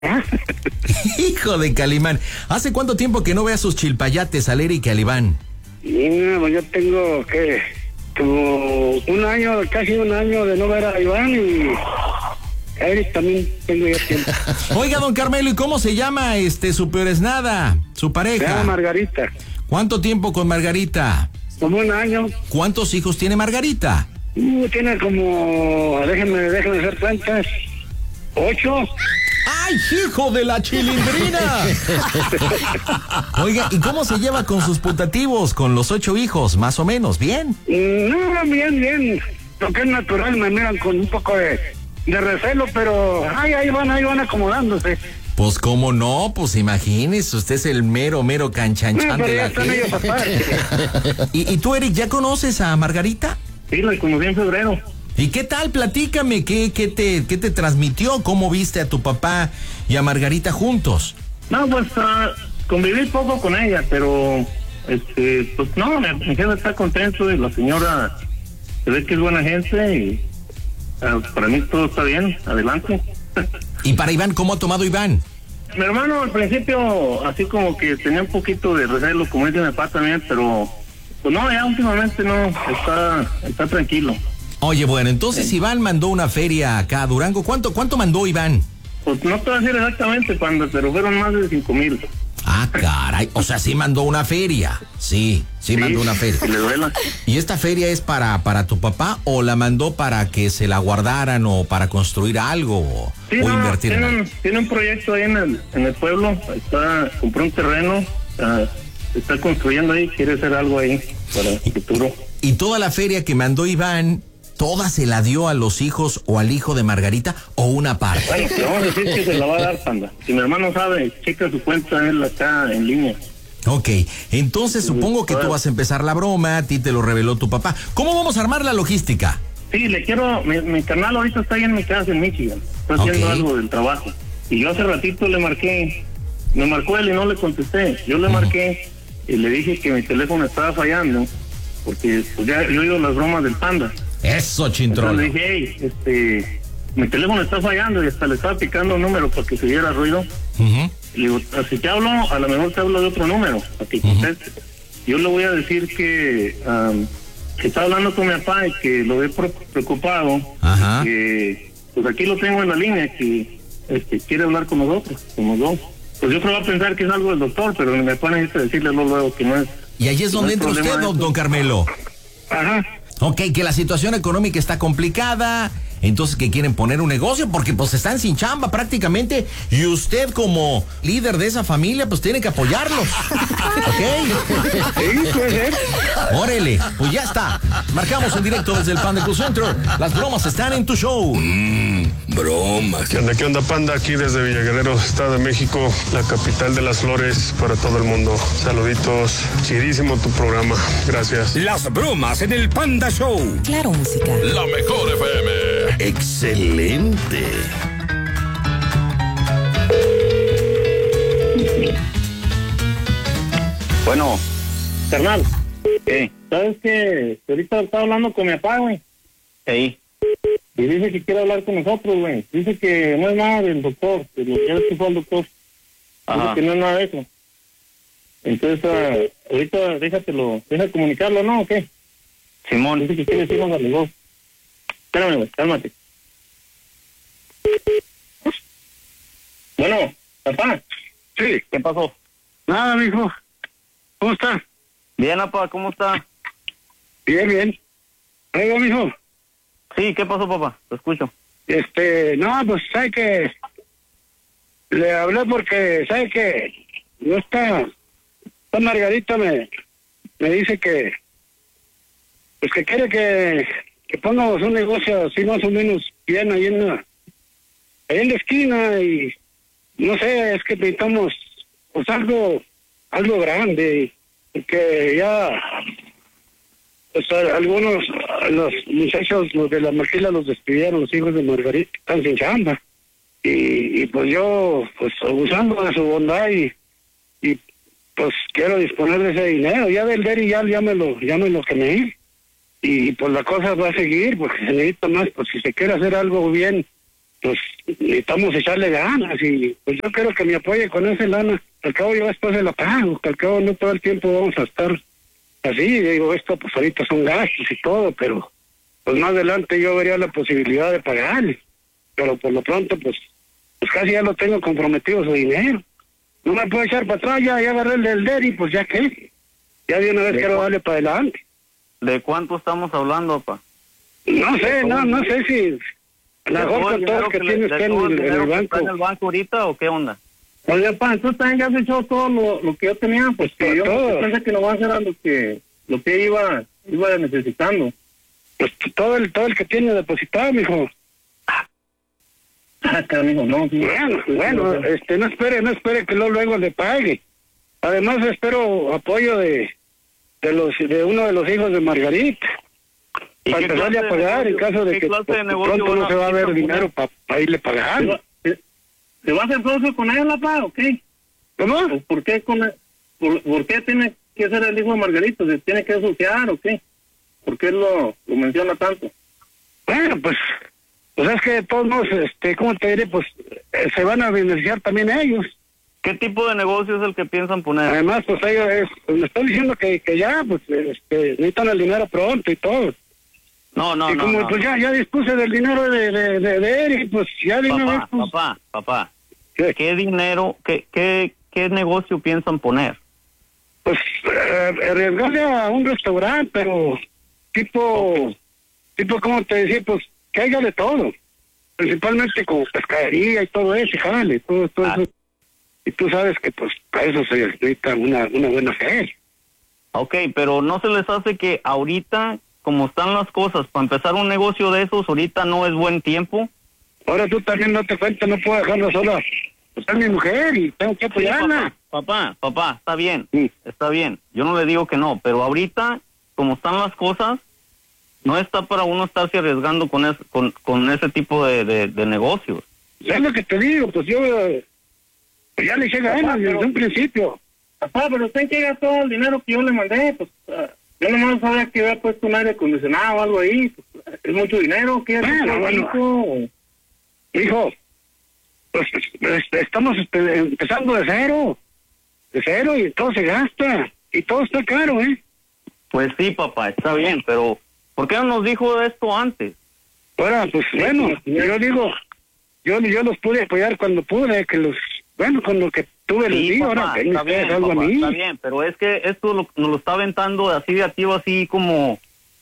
Hijo de Calimán. ¿Hace cuánto tiempo que no ve a sus chilpayates, al Eric y al Iván? Pues yo tengo, como casi un año de no ver a Iván, y a Eric también tengo ya tiempo. Oiga, don Carmelo, ¿y cómo se llama su peor es nada, su pareja? Se llama Margarita. ¿Cuánto tiempo con Margarita? Como un año. ¿Cuántos hijos tiene Margarita? Tiene como, déjenme hacer cuentas, 8. ¡Ay, hijo de la chilindrina! Oiga, ¿y cómo se lleva con sus putativos, con los 8 hijos, más o menos? ¿Bien? No, bien. Lo que es natural, me miran con un poco de recelo, pero ahí van acomodándose. Pues cómo no, pues imagínese, usted es el mero canchanchan de la gente. ¿Y tú, Eric, ya conoces a Margarita? Sí, la conocí en febrero. ¿Y qué tal? Platícame, ¿qué te transmitió? ¿Cómo viste a tu papá y a Margarita juntos? No, pues conviví poco con ella, pero pues no, mi jefe está contento y la señora se ve que es buena gente y para mí todo está bien, adelante. ¿Y para Iván, cómo ha tomado Iván? Mi hermano al principio así como que tenía un poquito de recelo, como dice mi papá también, pero pues no, ya últimamente no, está tranquilo. Oye, bueno, entonces Iván mandó una feria acá a Durango. ¿Cuánto mandó Iván? Pues no te voy a decir exactamente cuándo, pero fueron más de 5,000. Ah, caray, o sea, sí mandó una feria. Sí, mandó una feria. Le duela. ¿Y esta feria es para tu papá o la mandó para que se la guardaran o para construir algo o invertir en algo? Tiene un proyecto ahí en el pueblo, compró un terreno, está construyendo ahí, quiere hacer algo ahí para el futuro. ¿Y toda la feria que mandó Iván, toda se la dio a los hijos o al hijo de Margarita o una parte? Bueno, te vamos a decir que se la va a dar, panda. Si mi hermano sabe, checa su cuenta, él está en línea. Ok, entonces supongo que tú vas a empezar la broma, a ti te lo reveló tu papá. ¿Cómo vamos a armar la logística? Sí, mi carnal ahorita está ahí en mi casa en Michigan, está haciendo algo del trabajo. Y yo hace ratito me marcó él y no le contesté. Yo le marqué y le dije que mi teléfono estaba fallando, porque pues, ya yo he oído las bromas del panda. Eso, chintrón. Le dije, hey, mi teléfono está fallando, y hasta le estaba picando un número para que se diera ruido. Le digo, si te hablo, a lo mejor te hablo de otro número, para que conteste. Yo le voy a decir que está hablando con mi papá y que lo ve preocupado. Que pues aquí lo tengo en la línea, que quiere hablar con nosotros, como dos. Pues yo creo que va a pensar que es algo del doctor, pero mi papá necesita decirle luego que no es. Y ahí es donde entra usted, don Carmelo. Ajá. Ok, que la situación económica está complicada, entonces que quieren poner un negocio porque pues están sin chamba prácticamente y usted como líder de esa familia pues tiene que apoyarlos. ¿Ok? Sí, puede ser. Órale, pues ya está. Marcamos en directo desde el Panda Cool Center. Las bromas están en tu show. Bromas. ¿Qué onda, Panda? Aquí desde Villa Guerrero, Estado de México, la capital de las flores para todo el mundo. Saluditos. Chidísimo tu programa. Gracias. Las bromas en el Panda Show. Claro, música. La mejor FM. Excelente. Bueno, carnal. ¿Qué? ¿Sabes qué? Ahorita estaba hablando con mi papá, güey. Sí. Y dice que quiere hablar con nosotros, güey. Dice que no es nada del doctor, que lo que fue al doctor. Dice que no es nada de eso. Entonces, ahorita deja comunicarlo, ¿no? ¿O qué? Simón. Dice que quiere decirnos a los dos. Espérame, güey, cálmate. Bueno, papá. Sí. ¿Qué pasó? Nada, mijo. ¿Cómo está? Bien, papá, ¿cómo está? Bien. Oiga, mijo. Sí, ¿qué pasó, papá? Te escucho. No, pues, ¿sabe que le hablé porque, ¿sabe que no está Margarita me dice que, pues, que quiere que pongamos un negocio así más o menos bien ahí en la esquina y, no sé, es que necesitamos, pues, algo grande, que ya, pues, los muchachos, los de la maquila los despidieron, los hijos de Margarita, están sin chamba. Y pues yo, pues, abusando de su bondad y pues quiero disponer de ese dinero. Ya del Deri ya me lo quemé. Y pues la cosa va a seguir, porque se necesita más, pues si se quiere hacer algo bien pues necesitamos echarle ganas y pues yo quiero que me apoye con esa lana. Al cabo yo después se la pago, que al cabo no todo el tiempo vamos a estar así. Digo, esto pues ahorita son gastos y todo, pero pues más adelante yo vería la posibilidad de pagarle. Pero por lo pronto pues casi ya lo tengo comprometido su dinero. No me puedo echar para atrás, ya agarré el del Derry, pues ya qué. Ya de una vez quiero darle para adelante. ¿De cuánto estamos hablando, papá? No sé, no sé si... A lo mejor con todo lo que tiene usted en el banco. ¿Está en el banco ahorita o qué onda? Oye, pa, entonces también ya has hecho todo lo que yo tenía, pues que yo pensé que no va a ser lo que iba necesitando. Pues todo el que tiene depositado, mijo. Mijo, no. Sí. Bueno, no espere que luego le pague. Además espero apoyo de uno de los hijos de Margarita. Para empezarle a pagar en caso de que pronto no se va a ver dinero para irle pagando. ¿Se va a hacer socio con él, papá, o qué? ¿Cómo? ¿Por qué tiene que ser el hijo de Margarita? ¿Se tiene que asociar o qué? ¿Por qué lo menciona tanto? Bueno, pues es que de todos modos, ¿cómo te diré? Pues se van a beneficiar también ellos. ¿Qué tipo de negocio es el que piensan poner? Además, pues ellos me están diciendo que ya, pues necesitan el dinero pronto y todo. No. Pues ya dispuse del dinero de Eric, pues ya de una vez, pues... Papá, ¿qué dinero, qué negocio piensan poner? Pues arriesgarle a un restaurante, pero tipo, ¿cómo te decía? Pues que haya de todo. Principalmente como pescadería y todo eso, jale, todo eso. Y tú sabes que pues para eso se necesita una buena fe. Ok, pero ¿no se les hace que ahorita, como están las cosas, para empezar un negocio de esos, ahorita no es buen tiempo? Ahora tú también no te cuentas, no puedo dejarla sola. Pues es mi mujer y tengo que apoyarla. Sí, papá, está bien, sí. Está bien. Yo no le digo que no, pero ahorita, como están las cosas, no está para uno estarse arriesgando con ese tipo de negocios. Es lo que te digo, pues yo ya le eché ganas desde un principio. Papá, pero usted que gastó el dinero que yo le mandé, pues yo nomás sabía que había puesto un aire acondicionado o algo ahí, pues, es mucho dinero, ¿qué es bueno. Hijo, pues estamos empezando de cero y todo se gasta y todo está caro, Pues sí, papá, está bien, pero ¿por qué no nos dijo esto antes? Ahora, pues bueno, yo digo, yo los pude apoyar cuando pude, con lo que tuve les digo, ahora que está bien, algo papá, a mí. Está bien, pero es que esto nos lo está aventando así de activo, así como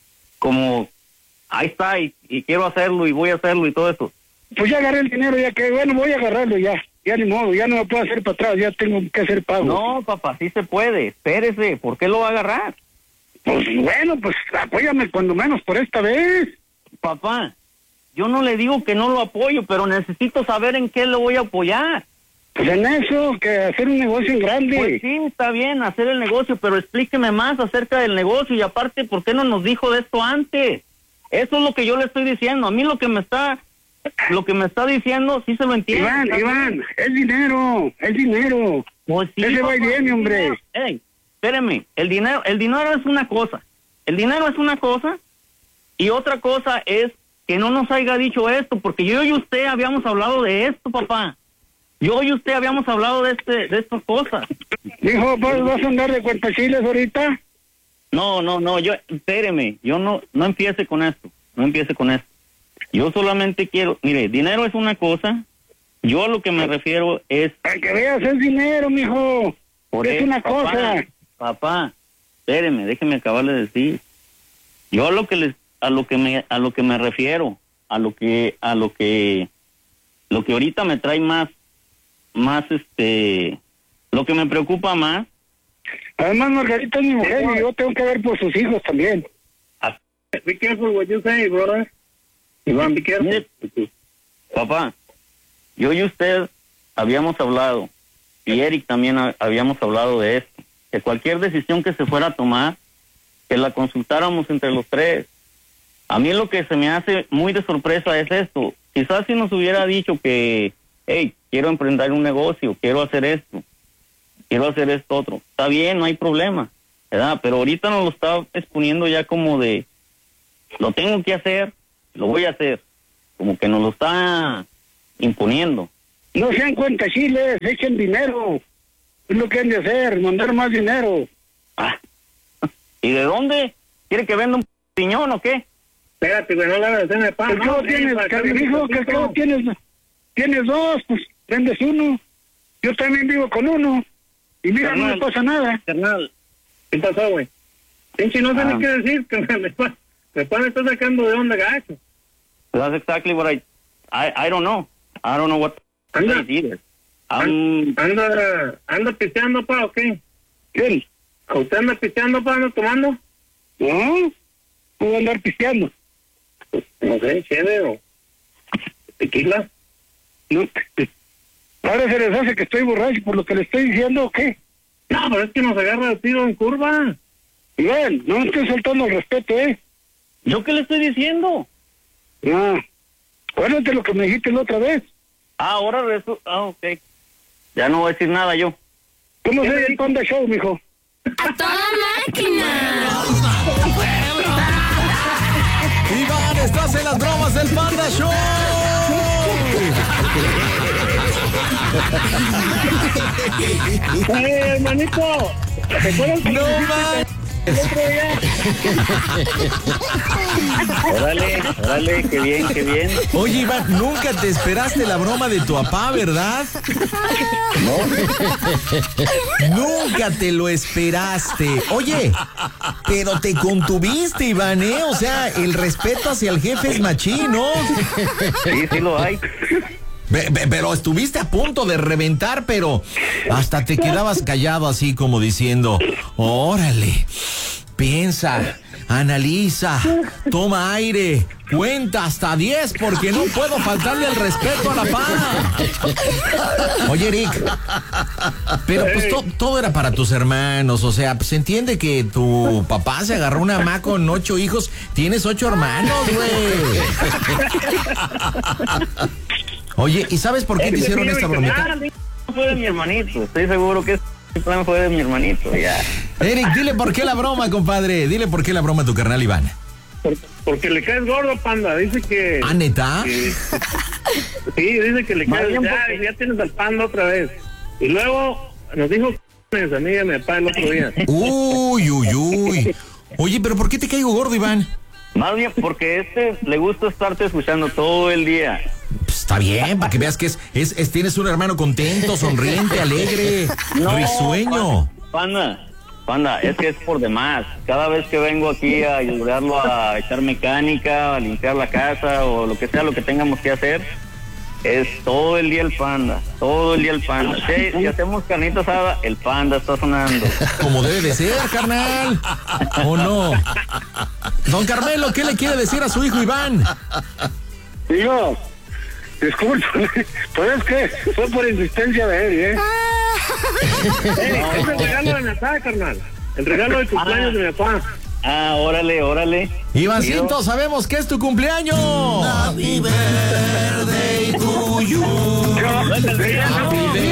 ahí está y quiero hacerlo y voy a hacerlo y todo eso. Pues ya agarré el dinero, ya que bueno, voy a agarrarlo ya ni modo, ya no me puedo hacer para atrás, ya tengo que hacer pago. No, papá, sí se puede, espérese, ¿por qué lo va a agarrar? Pues bueno, pues apóyame cuando menos por esta vez. Papá, yo no le digo que no lo apoyo, pero necesito saber en qué lo voy a apoyar. Pues en eso, que hacer un negocio en grande. Pues sí, está bien hacer el negocio, pero explíqueme más acerca del negocio y aparte, ¿por qué no nos dijo de esto antes? Eso es lo que yo le estoy diciendo. A mí lo que me está diciendo, sí se lo entiendo. Iván, es dinero. Pues sí, ese va y viene, hombre. Ey, espéreme, el dinero es una cosa. El dinero es una cosa y otra cosa es que no nos haya dicho esto, porque yo y usted habíamos hablado de esto, papá. Yo y usted habíamos hablado de estas cosas. Dijo, ¿vas a andar de cuentachiles ahorita? No, espéreme, yo no empiece con esto, Yo solamente quiero, mire, dinero es una cosa, yo a lo que me refiero es... Para que veas, es dinero, mijo, es una cosa. Papá, espéreme, déjeme acabarle de decir. Yo a lo que me refiero, a lo que ahorita me trae más lo que me preocupa más. Además, Margarita es mi mujer y yo tengo que ver por sus hijos también. Be careful what you say, brother. Iván, be careful. Mire, papá, yo y usted habíamos hablado, y Eric también habíamos hablado de esto, que cualquier decisión que se fuera a tomar, que la consultáramos entre los tres. A mí lo que se me hace muy de sorpresa es esto. Quizás si nos hubiera dicho que, hey, quiero emprender un negocio, quiero hacer esto otro. Está bien, no hay problema, ¿verdad? Pero ahorita nos lo está exponiendo ya como de, lo tengo que hacer, lo voy a hacer. Como que nos lo está imponiendo. No sean cuentachiles, echen dinero. Es lo que han de hacer, mandar más dinero. Ah. ¿Y de dónde? ¿Quiere que venda un piñón o qué? Espérate, güey, no le hagas de pan. ¿Por qué no tienes, cariño? ¿Qué tienes dos? Pues vendes uno. Yo también vivo con uno. Y mira, carnal, no me pasa nada. Carnal, ¿qué pasó, güey? Pinche, no sé ni qué decir, carnal. Me está sacando de onda, gacho. That's exactly what I don't know. I don't know what to say either. ¿Anda pisteando, pa, o qué? ¿Quién? ¿Usted anda pisteando, pa, anda tomando? No, puedo andar pisteando. No sé, chévere o tequila. No, ahora se les hace que estoy borracho por lo que le estoy diciendo, ¿o qué? No, pero es que nos agarra el tiro en curva. Igual, no me estoy faltando el respeto, ¿eh? ¿Yo qué le estoy diciendo? No, acuérdate lo que me dijiste la otra vez. Ahora ok. Ya no voy a decir nada yo. ¿Cómo se ve el Panda Show, mijo? ¡A toda máquina! Iván, estás en las bromas del Panda Show. Hermanito, ¿te acuerdas que No más. el otro día? Órale, qué bien. Oye, Iván, nunca te esperaste la broma de tu papá, ¿verdad? No. Nunca te lo esperaste. Oye, pero te contuviste, Iván, ¿eh? O sea, el respeto hacia el jefe es machín, ¿no? Sí lo hay. Pero estuviste a punto de reventar, pero hasta te quedabas callado así como diciendo, órale, piensa, analiza, toma aire, cuenta hasta 10 porque no puedo faltarle el respeto a la paz. Oye, Eric, pero pues todo era para tus hermanos, o sea, pues entiende que tu papá se agarró una mamá con 8 hijos, tienes 8 hermanos, güey. Oye, ¿y sabes por qué te hicieron esta bromita? Fue de mi hermanito, estoy seguro que este plan fue de mi hermanito, ya. Eric, dile por qué la broma, compadre. Dile por qué la broma a tu carnal Iván. Porque le caes gordo, Panda. Dice que... ¿Ah, neta? Sí, dice que le caes... Ya tienes al Panda otra vez. Y luego nos dijo a mí y a mi papá el otro día. Uy. Oye, ¿pero por qué te caigo gordo, Iván? Más bien porque le gusta estarte escuchando todo el día. Pues está bien, para que veas que tienes un hermano contento, sonriente, alegre, risueño. Panda, es que es por demás. Cada vez que vengo aquí a ayudarlo a echar mecánica, a limpiar la casa o lo que sea, lo que tengamos que hacer, es todo el día el Panda. Si hacemos carnita asada, el Panda está sonando. Como debe de ser, carnal. ¿O no? Don Carmelo, ¿qué le quiere decir a su hijo Iván? Digo, disculpe, pero es que fue por insistencia de él, ¿eh? Es el regalo de mi papá, carnal. El regalo de cumpleaños de mi papá. Órale. Ivancito, sabemos que es tu cumpleaños. Happy birthday to you.